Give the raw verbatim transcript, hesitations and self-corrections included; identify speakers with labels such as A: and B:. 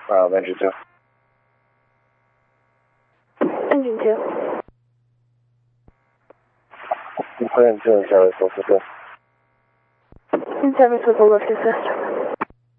A: Uh, engine two.
B: Engine two.
A: You put in two and service, what's the
B: In service with a lift assist.